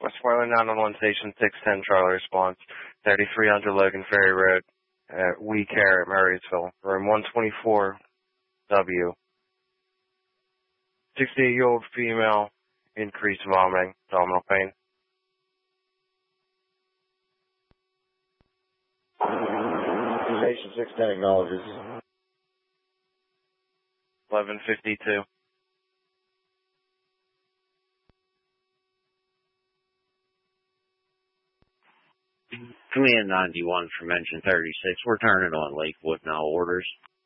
West Portland 911 Station 610 Charlie response, 3300 Logan Ferry Road, We Care at Murraysville, room 124W. 68-year-old female, increased vomiting, abdominal pain. Station 610 acknowledges. 1152. Command 91 from Engine 36. We're turning on Lakewood now. Orders.